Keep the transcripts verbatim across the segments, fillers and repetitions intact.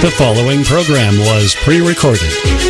The following program was pre-recorded.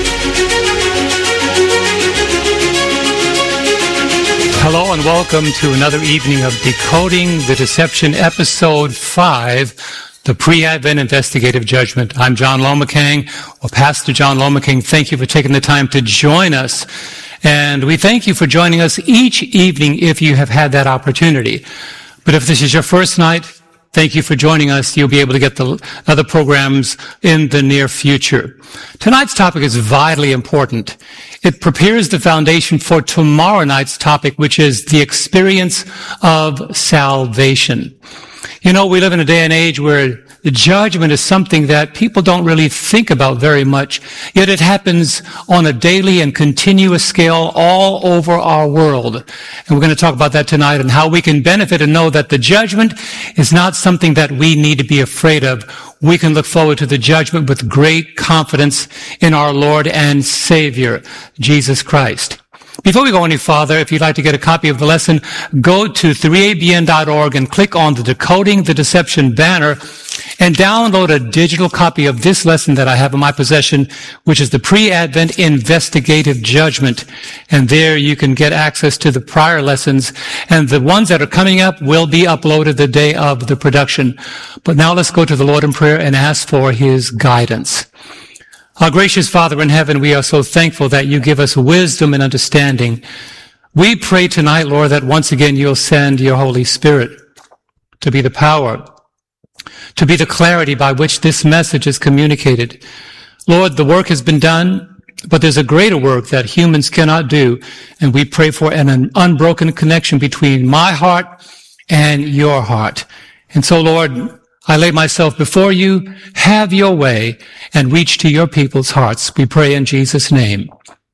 Hello and welcome to another evening of Decoding the Deception, Episode five, the Pre-Advent Investigative Judgment. I'm John Lomacang, or Pastor John Lomacang. Thank you for taking the time to join us. And we thank you for joining us each evening if you have had that opportunity. But if this is your first night, thank you for joining us. You'll be able to get the other programs in the near future. Tonight's topic is vitally important. It prepares the foundation for tomorrow night's topic, which is the experience of salvation. You know, we live in a day and age where the judgment is something that people don't really think about very much, yet it happens on a daily and continuous scale all over our world. And we're going to talk about that tonight and how we can benefit and know that the judgment is not something that we need to be afraid of. We can look forward to the judgment with great confidence in our Lord and Savior, Jesus Christ. Before we go any farther, if you'd like to get a copy of the lesson, go to three A B N dot org and click on the Decoding the Deception banner and download a digital copy of this lesson that I have in my possession, which is the Pre-Advent Investigative Judgment. And there you can get access to the prior lessons, and the ones that are coming up will be uploaded the day of the production. But now let's go to the Lord in prayer and ask for His guidance. Our gracious Father in heaven, we are so thankful that you give us wisdom and understanding. We pray tonight, Lord, that once again you'll send your Holy Spirit to be the power, to be the clarity by which this message is communicated. Lord, the work has been done, but there's a greater work that humans cannot do, and we pray for an unbroken connection between my heart and your heart. And so, Lord, I lay myself before you, have your way, and reach to your people's hearts. We pray in Jesus' name.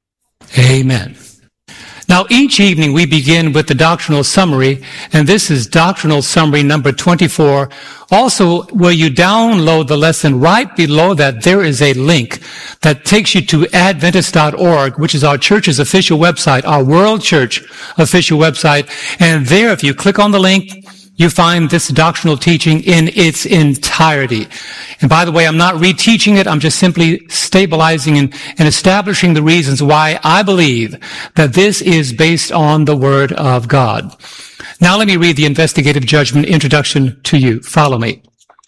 Amen. Now, each evening we begin with the doctrinal summary, and this is doctrinal summary number twenty-four. Also, where you download the lesson, right below that there is a link that takes you to Adventist dot org, which is our church's official website, our World Church official website. And there, if you click on the link, you find this doctrinal teaching in its entirety. And by the way, I'm not reteaching it. I'm just simply stabilizing and, and establishing the reasons why I believe that this is based on the Word of God. Now let me read the investigative judgment introduction to you. Follow me.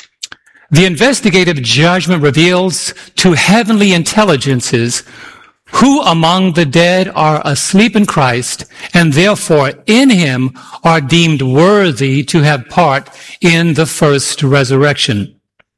The investigative judgment reveals to heavenly intelligences who among the dead are asleep in Christ, and therefore in him are deemed worthy to have part in the first resurrection.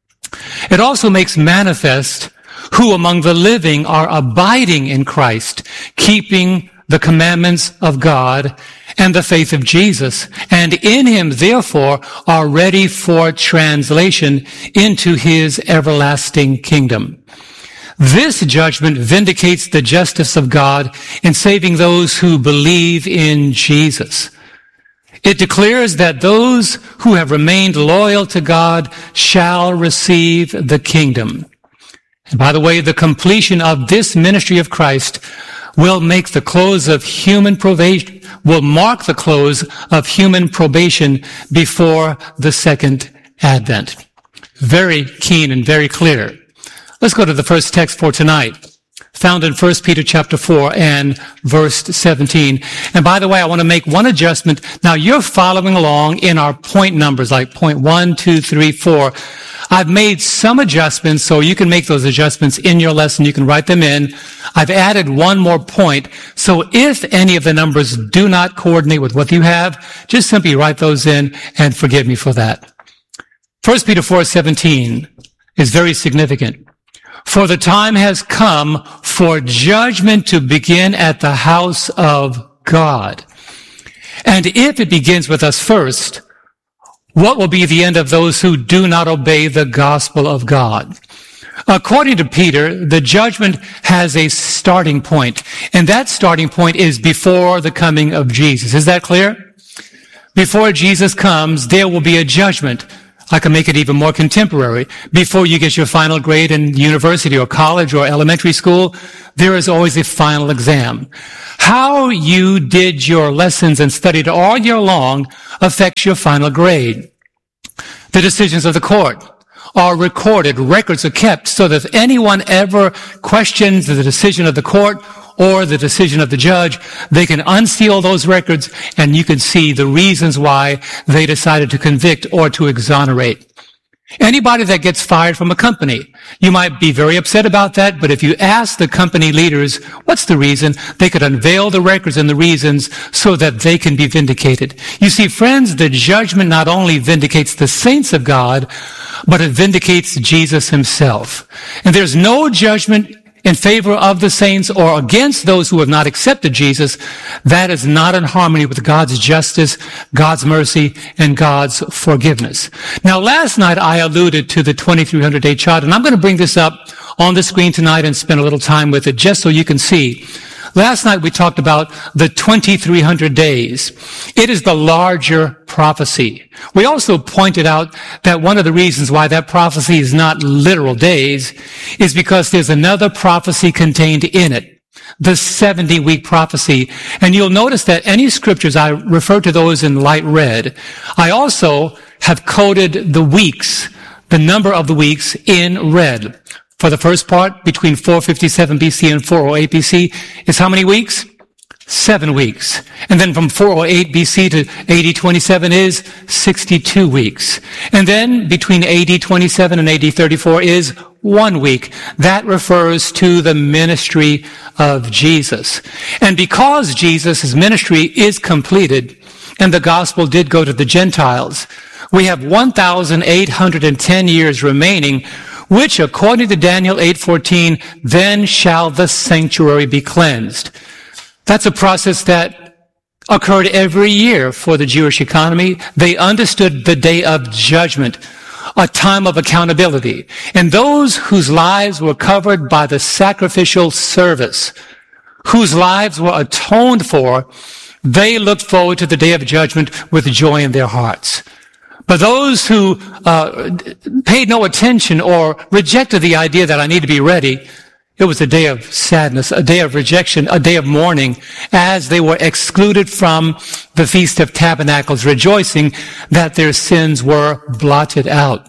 It also makes manifest who among the living are abiding in Christ, keeping the commandments of God and the faith of Jesus, and in him therefore are ready for translation into his everlasting kingdom. This judgment vindicates the justice of God in saving those who believe in Jesus. It declares that those who have remained loyal to God shall receive the kingdom. And by the way, the completion of this ministry of Christ will make the close of human probation, will mark the close of human probation before the second advent. Very keen and very clear. Let's go to the first text for tonight, found in First Peter chapter four and verse seventeen. And by the way, I want to make one adjustment. Now, you're following along in our point numbers, like point one, two, three, four. I've made some adjustments, so you can make those adjustments in your lesson. You can write them in. I've added one more point. So if any of the numbers do not coordinate with what you have, just simply write those in and forgive me for that. First Peter four seventeen is very significant. For the time has come for judgment to begin at the house of God. And if it begins with us first, what will be the end of those who do not obey the gospel of God? According to Peter, the judgment has a starting point, and that starting point is before the coming of Jesus. Is that clear? Before Jesus comes, there will be a judgment. I can make it even more contemporary. Before you get your final grade in university or college or elementary school, there is always a final exam. How you did your lessons and studied all year long affects your final grade. The decisions of the court are recorded. Records are kept so that if anyone ever questions the decision of the court or the decision of the judge, they can unseal those records and you can see the reasons why they decided to convict or to exonerate. Anybody that gets fired from a company, you might be very upset about that, but if you ask the company leaders, what's the reason? They could unveil the records and the reasons so that they can be vindicated. You see, friends, the judgment not only vindicates the saints of God, but it vindicates Jesus himself. And there's no judgment in favor of the saints or against those who have not accepted Jesus that is not in harmony with God's justice, God's mercy, and God's forgiveness. Now, last night I alluded to the twenty-three hundred day chart, and I'm going to bring this up on the screen tonight and spend a little time with it just so you can see. Last night we talked about the twenty-three hundred days. It is the larger prophecy. We also pointed out that one of the reasons why that prophecy is not literal days is because there's another prophecy contained in it, the seventy week prophecy. And you'll notice that any scriptures, I refer to those in light red. I also have coded the weeks, the number of the weeks in red. For the first part, between four fifty-seven B C and four oh eight B C, is how many weeks? Seven weeks. And then from four oh eight B C to A D twenty-seven is sixty-two weeks. And then between A D twenty-seven and A D thirty-four is one week. That refers to the ministry of Jesus. And because Jesus' ministry is completed and the gospel did go to the Gentiles, we have one thousand eight hundred ten years remaining, which, according to Daniel eight fourteen, then shall the sanctuary be cleansed. That's a process that occurred every year for the Jewish economy. They understood the day of judgment, a time of accountability. And those whose lives were covered by the sacrificial service, whose lives were atoned for, they looked forward to the day of judgment with joy in their hearts. But those who uh, paid no attention or rejected the idea that I need to be ready, it was a day of sadness, a day of rejection, a day of mourning, as they were excluded from the Feast of Tabernacles, rejoicing that their sins were blotted out.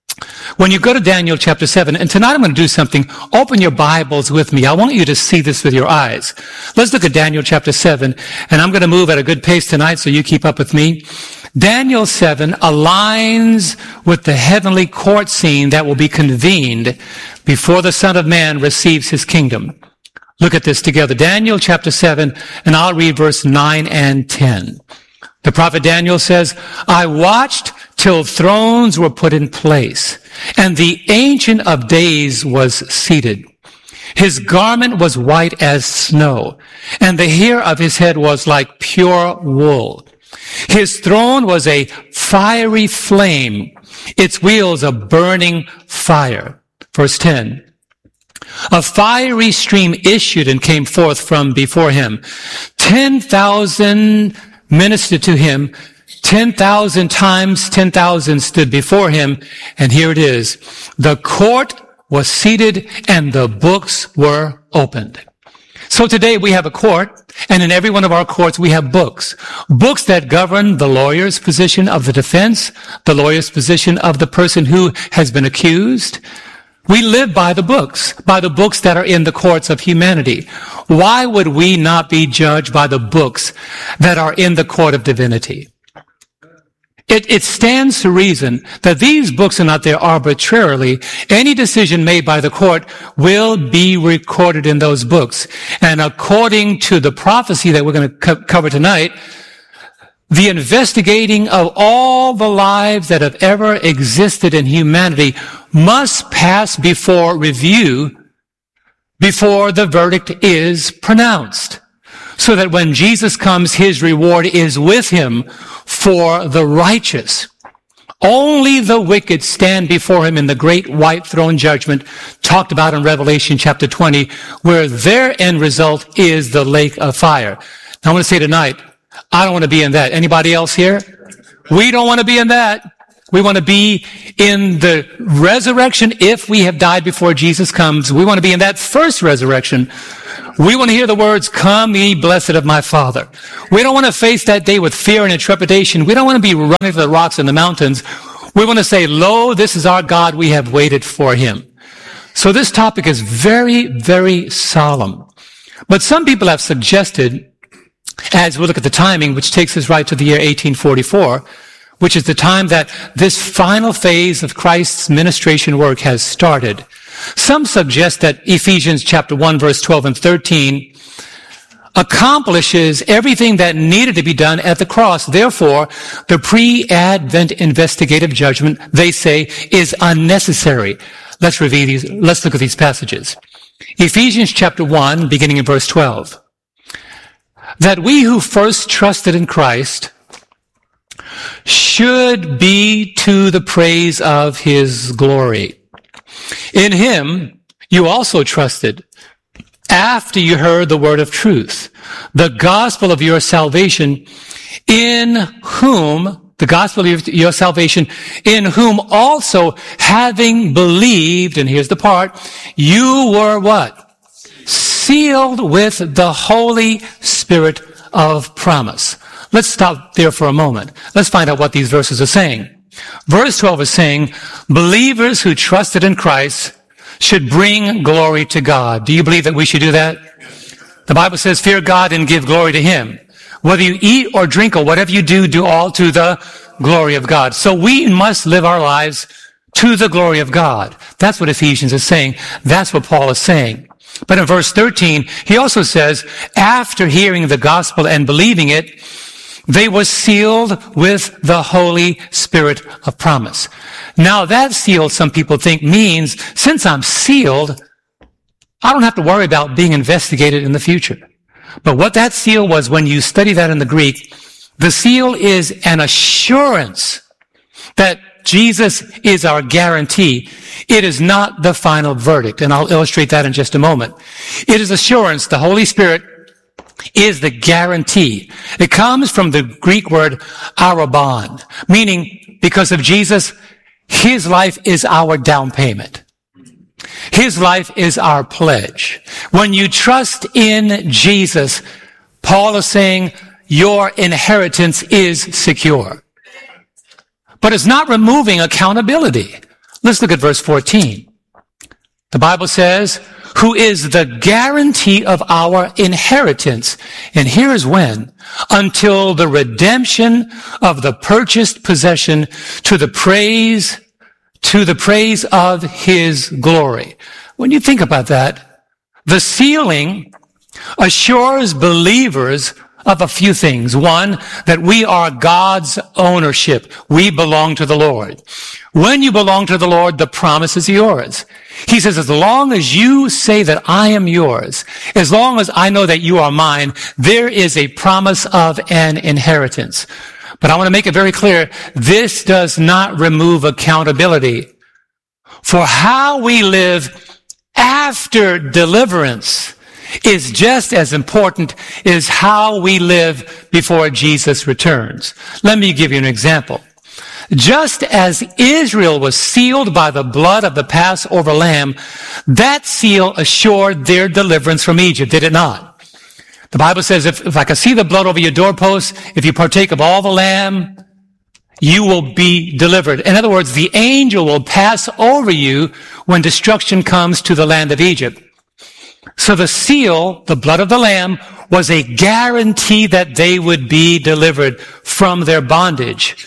When you go to Daniel chapter seven, and tonight I'm going to do something, open your Bibles with me. I want you to see this with your eyes. Let's look at Daniel chapter seven, and I'm going to move at a good pace tonight, so you keep up with me. Daniel seven aligns with the heavenly court scene that will be convened before the Son of Man receives his kingdom. Look at this together. Daniel chapter seven, and I'll read verse nine and ten. The prophet Daniel says, I watched till thrones were put in place, and the Ancient of Days was seated. His garment was white as snow, and the hair of his head was like pure wool. His throne was a fiery flame, its wheels a burning fire. Verse ten. A fiery stream issued and came forth from before him. Ten thousand ministered to him. Ten thousand times ten thousand stood before him. And here it is. The court was seated and the books were opened. So today we have a court, and in every one of our courts we have books. Books that govern the lawyer's position of the defense, the lawyer's position of the person who has been accused. We live by the books, by the books that are in the courts of humanity. Why would we not be judged by the books that are in the court of divinity? It, it stands to reason that these books are not there arbitrarily. Any decision made by the court will be recorded in those books. And according to the prophecy that we're going to co- cover tonight, the investigating of all the lives that have ever existed in humanity must pass before review before the verdict is pronounced. So that when Jesus comes, his reward is with him for the righteous. Only the wicked stand before him in the great white throne judgment talked about in Revelation chapter twenty, where their end result is the lake of fire. Now I want to say tonight, I don't want to be in that. Anybody else here? We don't want to be in that. We want to be in the resurrection if we have died before Jesus comes. We want to be in that first resurrection. We want to hear the words, come ye blessed of my Father. We don't want to face that day with fear and trepidation. We don't want to be running to the rocks and the mountains. We want to say, lo, this is our God, we have waited for him. So this topic is very, very solemn. But some people have suggested, as we look at the timing, which takes us right to the year eighteen forty-four, which is the time that this final phase of Christ's ministration work has started. Some suggest that Ephesians chapter one, verse twelve and thirteen accomplishes everything that needed to be done at the cross. Therefore, the pre-Advent investigative judgment, they say, is unnecessary. Let's review these. Let's look at these passages. Ephesians chapter one, beginning in verse twelve. That we who first trusted in Christ should be to the praise of his glory. In him you also trusted, after you heard the word of truth, the gospel of your salvation, in whom, the gospel of your salvation, in whom also, having believed, and here's the part, you were what? Sealed with the Holy Spirit of promise. Let's stop there for a moment. Let's find out what these verses are saying. Verse twelve is saying, believers who trusted in Christ should bring glory to God. Do you believe that we should do that? The Bible says, fear God and give glory to him. Whether you eat or drink or whatever you do, do all to the glory of God. So we must live our lives to the glory of God. That's what Ephesians is saying. That's what Paul is saying. But in verse thirteen, he also says, after hearing the gospel and believing it, they were sealed with the Holy Spirit of promise. Now that seal, some people think, means since I'm sealed, I don't have to worry about being investigated in the future. But what that seal was, when you study that in the Greek, the seal is an assurance that Jesus is our guarantee. It is not the final verdict, and I'll illustrate that in just a moment. It is assurance. The Holy Spirit is the guarantee. It comes from the Greek word arrabon, meaning because of Jesus, his life is our down payment. His life is our pledge. When you trust in Jesus, Paul is saying your inheritance is secure. But it's not removing accountability. Let's look at verse fourteen. The Bible says, who is the guarantee of our inheritance. And here is when, until the redemption of the purchased possession to the praise, to the praise of his glory. When you think about that, the sealing assures believers of a few things. One, that we are God's ownership. We belong to the Lord. When you belong to the Lord, the promise is yours. He says, as long as you say that I am yours, as long as I know that you are mine, there is a promise of an inheritance. But I want to make it very clear, this does not remove accountability for how we live after deliverance is just as important as how we live before Jesus returns. Let me give you an example. Just as Israel was sealed by the blood of the Passover lamb, that seal assured their deliverance from Egypt, did it not? The Bible says, if, if I can see the blood over your doorposts, if you partake of all the lamb, you will be delivered. In other words, the angel will pass over you when destruction comes to the land of Egypt. So the seal, the blood of the lamb, was a guarantee that they would be delivered from their bondage.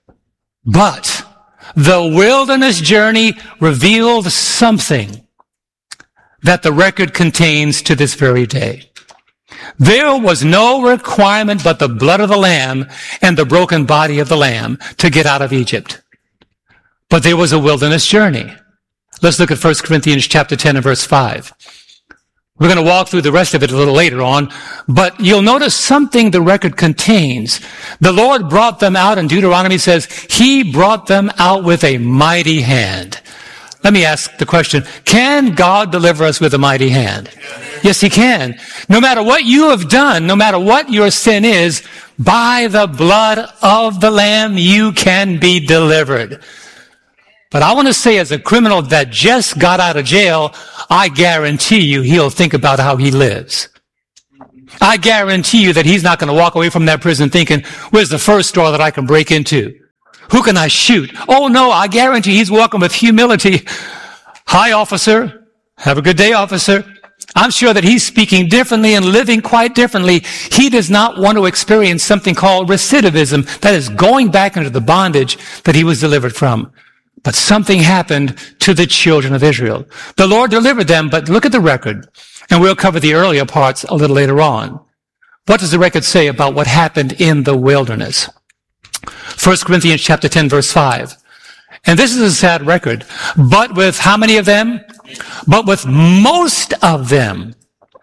But the wilderness journey revealed something that the record contains to this very day. There was no requirement but the blood of the lamb and the broken body of the lamb to get out of Egypt. But there was a wilderness journey. Let's look at First Corinthians chapter ten and verse five. We're going to walk through the rest of it a little later on, but you'll notice something the record contains. The Lord brought them out, and Deuteronomy says, he brought them out with a mighty hand. Let me ask the question, can God deliver us with a mighty hand? Yes, he can. No matter what you have done, no matter what your sin is, by the blood of the Lamb, you can be delivered. But I want to say, as a criminal that just got out of jail, I guarantee you he'll think about how he lives. I guarantee you that he's not going to walk away from that prison thinking, where's the first door that I can break into? Who can I shoot? Oh no, I guarantee he's walking with humility. Hi, officer. Have a good day, officer. I'm sure that he's speaking differently and living quite differently. He does not want to experience something called recidivism, that is going back into the bondage that he was delivered from. But something happened to the children of Israel. The Lord delivered them, but look at the record. And we'll cover the earlier parts a little later on. What does the record say about what happened in the wilderness? First Corinthians chapter ten, verse five. And this is a sad record. But with how many of them? But with most of them,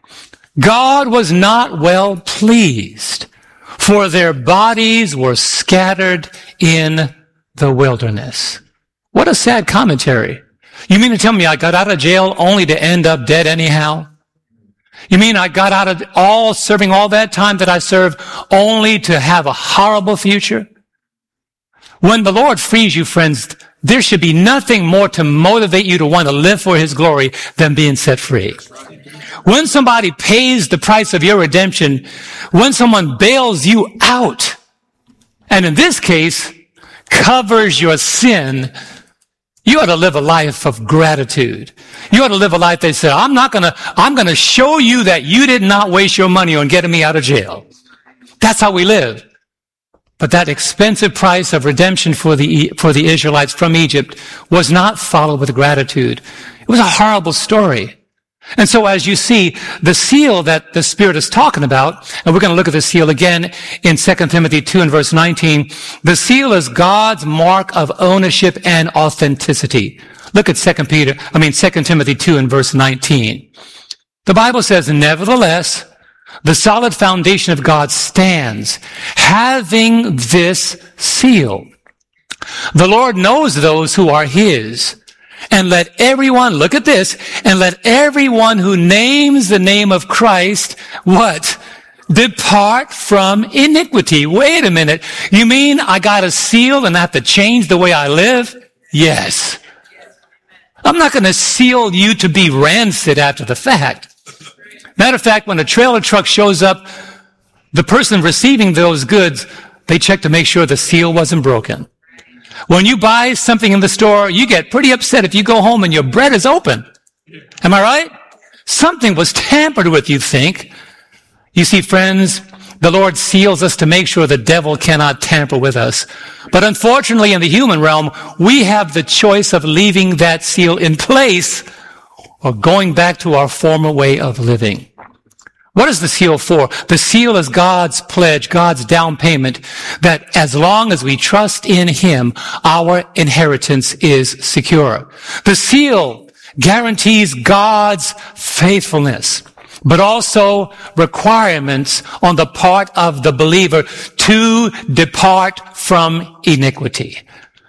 God was not well pleased, for their bodies were scattered in the wilderness. What a sad commentary. You mean to tell me I got out of jail only to end up dead anyhow? You mean I got out of all serving all that time that I served only to have a horrible future? When the Lord frees you, friends, there should be nothing more to motivate you to want to live for His glory than being set free. When somebody pays the price of your redemption, when someone bails you out, and in this case, covers your sin, you ought to live a life of gratitude. You ought to live a life that says, I'm not gonna, I'm gonna show you that you did not waste your money on getting me out of jail. That's how we live. But that expensive price of redemption for the, for the Israelites from Egypt was not followed with gratitude. It was a horrible story. And so as you see, the seal that the Spirit is talking about, and we're going to look at the seal again in Second Timothy two and verse nineteen, the seal is God's mark of ownership and authenticity. Look at Second Peter, I mean Second Timothy two and verse nineteen. The Bible says, nevertheless, the solid foundation of God stands, having this seal. The Lord knows those who are His. And let everyone, look at this, and let everyone who names the name of Christ, what? Depart from iniquity. Wait a minute. You mean I got a seal and I have to change the way I live? Yes. I'm not going to seal you to be rancid after the fact. Matter of fact, when a trailer truck shows up, the person receiving those goods, they check to make sure the seal wasn't broken. When you buy something in the store, you get pretty upset if you go home and your bread is open. Am I right? Something was tampered with, you think. You see, friends, the Lord seals us to make sure the devil cannot tamper with us. But unfortunately, in the human realm, we have the choice of leaving that seal in place or going back to our former way of living. What is the seal for? The seal is God's pledge, God's down payment, that as long as we trust in Him, our inheritance is secure. The seal guarantees God's faithfulness, but also requirements on the part of the believer to depart from iniquity.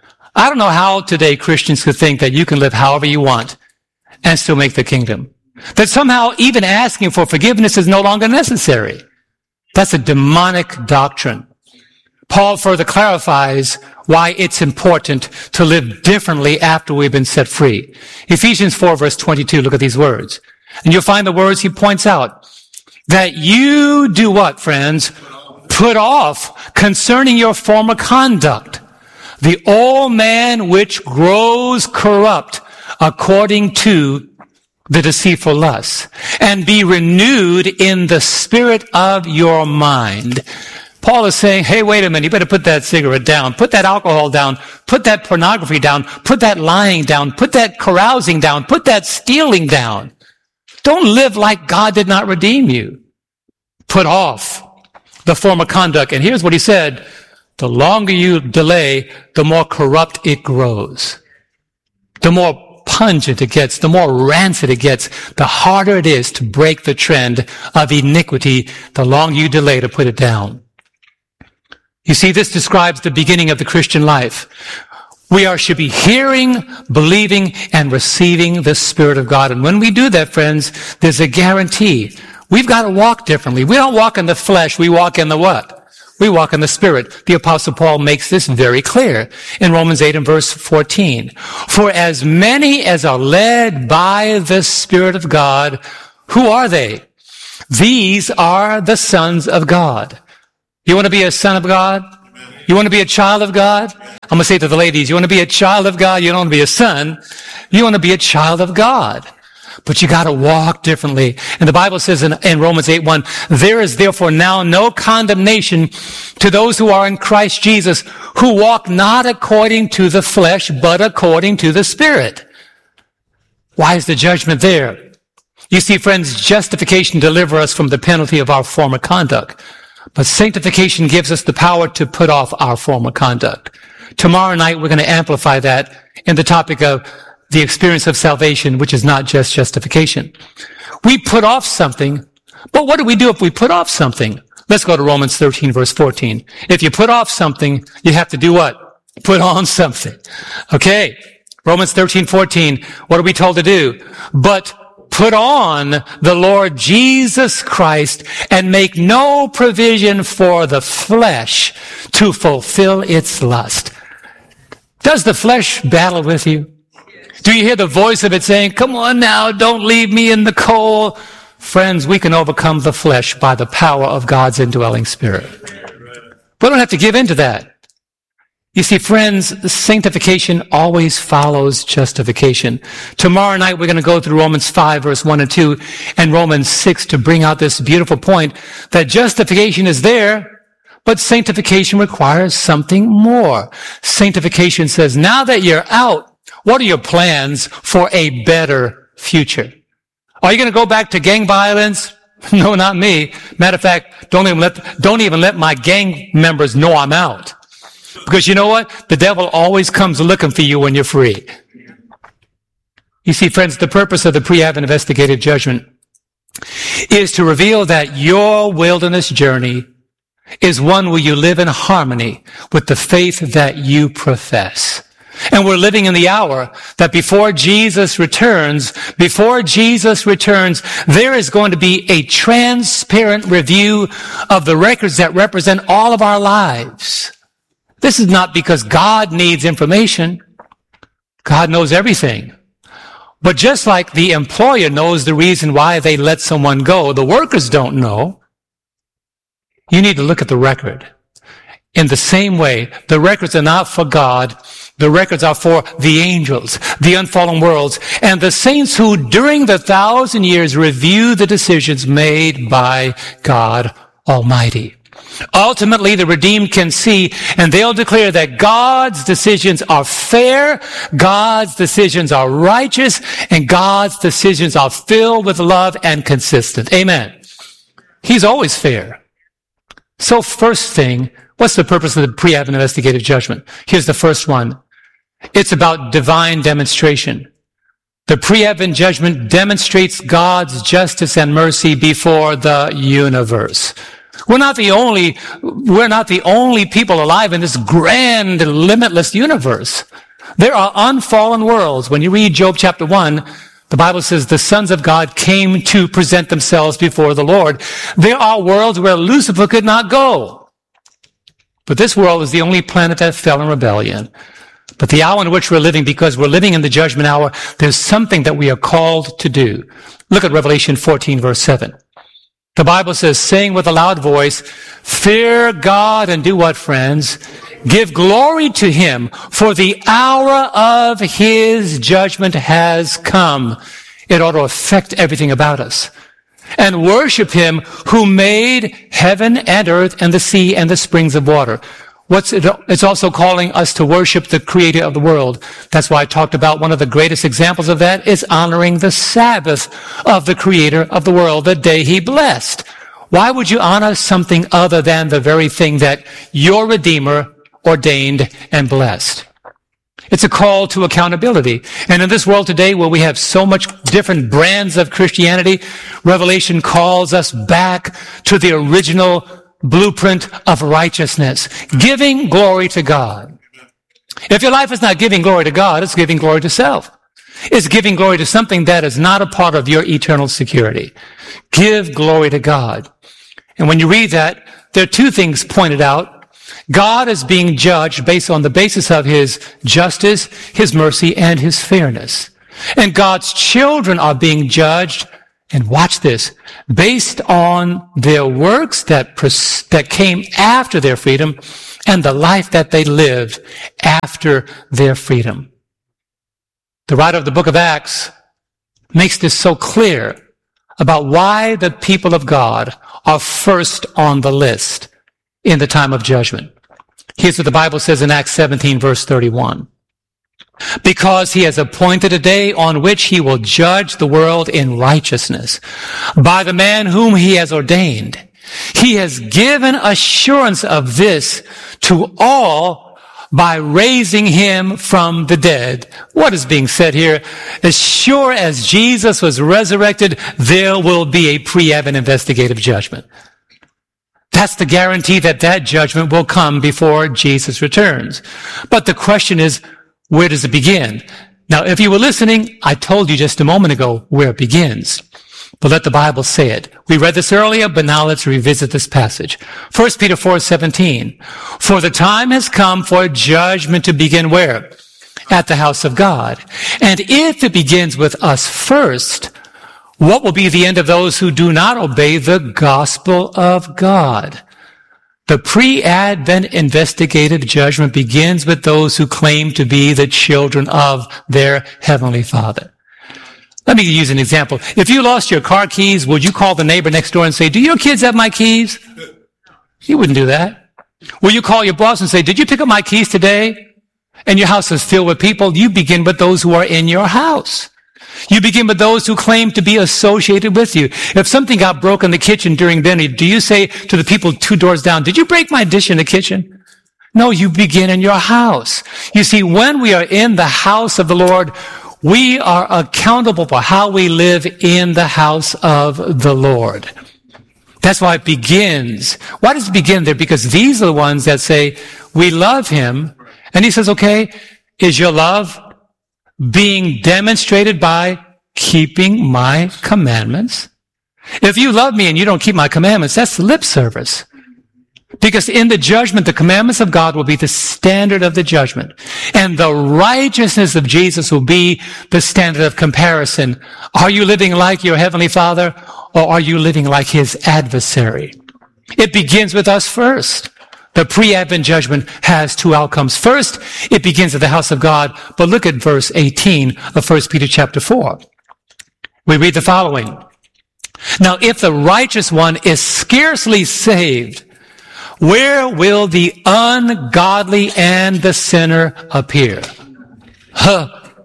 I don't know how today Christians could think that you can live however you want and still make the kingdom. That somehow even asking for forgiveness is no longer necessary. That's a demonic doctrine. Paul further clarifies why it's important to live differently after we've been set free. Ephesians four verse twenty-two, look at these words. And you'll find the words he points out. That you do what, friends? Put off concerning your former conduct, the old man which grows corrupt according to the deceitful lusts, and be renewed in the spirit of your mind. Paul is saying, hey, wait a minute, you better put that cigarette down, put that alcohol down, put that pornography down, put that lying down, put that carousing down, put that stealing down. Don't live like God did not redeem you. Put off the former conduct. And here's what he said, the longer you delay, the more corrupt it grows. The more pungent it gets, the more rancid it gets, the harder it is to break the trend of iniquity, the longer you delay to put it down. You see, this describes the beginning of the Christian life. We are should be hearing, believing, and receiving the Spirit of God. And when we do that, friends, there's a guarantee. We've got to walk differently. We don't walk in the flesh, we walk in the what? We walk in the Spirit. The Apostle Paul makes this very clear in Romans eight and verse fourteen. For as many as are led by the Spirit of God, who are they? These are the sons of God. You want to be a son of God? You want to be a child of God? I'm going to say to the ladies, you want to be a child of God? You don't want to be a son. You want to be a child of God. But you got to walk differently. And the Bible says in, in Romans eight one, there is therefore now no condemnation to those who are in Christ Jesus, who walk not according to the flesh, but according to the Spirit. Why is the judgment there? You see, friends, justification delivers us from the penalty of our former conduct. But sanctification gives us the power to put off our former conduct. Tomorrow night, we're going to amplify that in the topic of the experience of salvation, which is not just justification. We put off something, but what do we do if we put off something? Let's go to Romans thirteen, verse fourteen. If you put off something, you have to do what? Put on something. Okay. Romans thirteen, fourteen. What are we told to do? But put on the Lord Jesus Christ and make no provision for the flesh to fulfill its lust. Does the flesh battle with you? Do you hear the voice of it saying, come on now, don't leave me in the cold? Friends, we can overcome the flesh by the power of God's indwelling Spirit. We don't have to give in to that. You see, friends, sanctification always follows justification. Tomorrow night, we're going to go through Romans five, verse one and two, and Romans six to bring out this beautiful point that justification is there, but sanctification requires something more. Sanctification says, now that you're out, what are your plans for a better future? Are you going to go back to gang violence? No, not me. Matter of fact, don't even let, don't even let my gang members know I'm out. Because you know what? The devil always comes looking for you when you're free. You see, friends, the purpose of the pre-Advent investigative judgment is to reveal that your wilderness journey is one where you live in harmony with the faith that you profess. And we're living in the hour that before Jesus returns, before Jesus returns, there is going to be a transparent review of the records that represent all of our lives. This is not because God needs information. God knows everything. But just like the employer knows the reason why they let someone go, the workers don't know. You need to look at the record. In the same way, the records are not for God. The records are for the angels, the unfallen worlds, and the saints who during the thousand years review the decisions made by God Almighty. Ultimately, the redeemed can see, and they'll declare that God's decisions are fair, God's decisions are righteous, and God's decisions are filled with love and consistent. Amen. He's always fair. So first thing, what's the purpose of the pre-Advent investigative judgment? Here's the first one. It's about divine demonstration. The pre-Advent judgment demonstrates God's justice and mercy before the universe. We're not the only, we're not the only people alive in this grand, limitless universe. There are unfallen worlds. When you read Job chapter one, the Bible says the sons of God came to present themselves before the Lord. There are worlds where Lucifer could not go. But this world is the only planet that fell in rebellion. But the hour in which we're living, because we're living in the judgment hour, there's something that we are called to do. Look at Revelation fourteen, verse seven. The Bible says, saying with a loud voice, fear God and do what, friends? Give glory to Him, for the hour of His judgment has come. It ought to affect everything about us. And worship Him who made heaven and earth and the sea and the springs of water. What's it, it's also calling us to worship the Creator of the world. That's why I talked about one of the greatest examples of that is honoring the Sabbath of the Creator of the world, the day He blessed. Why would you honor something other than the very thing that your Redeemer ordained and blessed? It's a call to accountability. And in this world today where we have so much different brands of Christianity, Revelation calls us back to the original blueprint of righteousness, giving glory to God. If your life is not giving glory to God, it's giving glory to self. It's giving glory to something that is not a part of your eternal security. Give glory to God. And when you read that, there are two things pointed out. God is being judged based on the basis of His justice, His mercy, and His fairness. And God's children are being judged And watch this, based on their works that, pres- that came after their freedom and the life that they lived after their freedom. The writer of the book of Acts makes this so clear about why the people of God are first on the list in the time of judgment. Here's what the Bible says in Acts seventeen, verse thirty-one. Because he has appointed a day on which he will judge the world in righteousness by the man whom he has ordained. He has given assurance of this to all by raising him from the dead. What is being said here? As sure as Jesus was resurrected, there will be a pre-Advent investigative judgment. That's the guarantee that that judgment will come before Jesus returns. But the question is, where does it begin? Now, if you were listening, I told you just a moment ago where it begins. But let the Bible say it. We read this earlier, but now let's revisit this passage. First Peter four seventeen. For the time has come for judgment to begin where? At the house of God. And if it begins with us first, what will be the end of those who do not obey the gospel of God? The pre-Advent investigative judgment begins with those who claim to be the children of their Heavenly Father. Let me use an example. If you lost your car keys, would you call the neighbor next door and say, do your kids have my keys? You wouldn't do that. Will you call your boss and say, did you pick up my keys today? And your house is filled with people. You begin with those who are in your house. You begin with those who claim to be associated with you. If something got broke in the kitchen during dinner, do you say to the people two doors down, did you break my dish in the kitchen? No, you begin in your house. You see, when we are in the house of the Lord, we are accountable for how we live in the house of the Lord. That's why it begins. Why does it begin there? Because these are the ones that say, we love him. And he says, okay, is your love being demonstrated by keeping my commandments? If you love me and you don't keep my commandments, that's lip service. Because in the judgment, the commandments of God will be the standard of the judgment. And the righteousness of Jesus will be the standard of comparison. Are you living like your Heavenly Father, or are you living like his adversary? It begins with us first. The pre-Advent judgment has two outcomes. First, it begins at the house of God. But look at verse eighteen of First Peter chapter four. We read the following. Now, if the righteous one is scarcely saved, where will the ungodly and the sinner appear? Huh.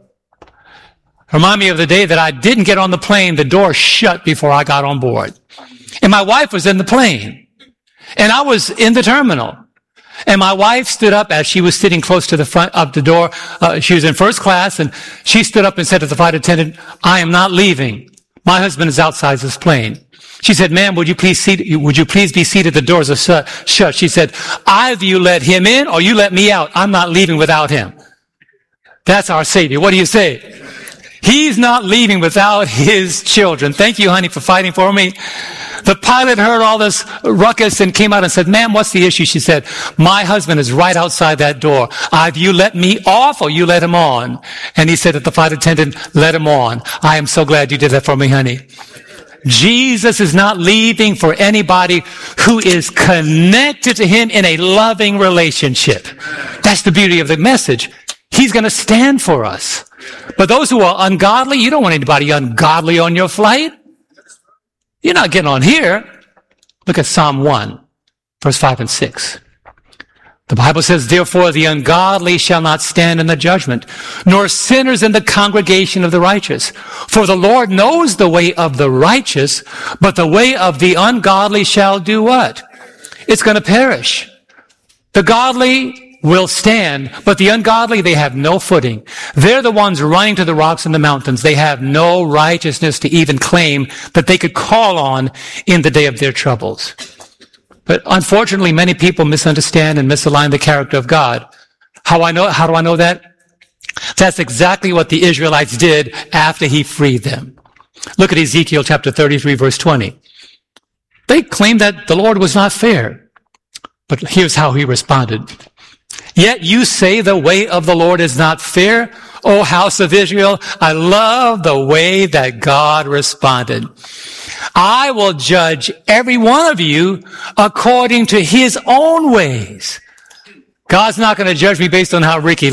Remind me of the day that I didn't get on the plane. The door shut before I got on board. And my wife was in the plane. And I was in the terminal. And my wife stood up as she was sitting close to the front of the door. Uh, she was in first class, and she stood up and said to the flight attendant, I am not leaving. My husband is outside this plane. She said, ma'am, would you please seat, would you please be seated? The doors are shut. She said, either you let him in or you let me out. I'm not leaving without him. That's our Savior. What do you say? He's not leaving without his children. Thank you, honey, for fighting for me. The pilot heard all this ruckus and came out and said, ma'am, what's the issue? She said, my husband is right outside that door. Either you let me off or you let him on. And he said to the flight attendant, let him on. I am so glad you did that for me, honey. Jesus is not leaving for anybody who is connected to him in a loving relationship. That's the beauty of the message. He's going to stand for us. But those who are ungodly, you don't want anybody ungodly on your flight. You're not getting on here. Look at Psalm one, verse five and six. The Bible says, therefore the ungodly shall not stand in the judgment, nor sinners in the congregation of the righteous. For the Lord knows the way of the righteous, but the way of the ungodly shall do what? It's going to perish. The godly will stand, but the ungodly, they have no footing. They're the ones running to the rocks and the mountains. They have no righteousness to even claim that they could call on in the day of their troubles. But unfortunately, many people misunderstand and misalign the character of God. How I know, how do I know that? That's exactly what the Israelites did after he freed them. Look at Ezekiel chapter thirty-three, verse twenty. They claimed that the Lord was not fair. But here's how he responded. Yet you say the way of the Lord is not fair. O house of Israel, I love the way that God responded. I will judge every one of you according to his own ways. God's not going to judge me based on how Ricky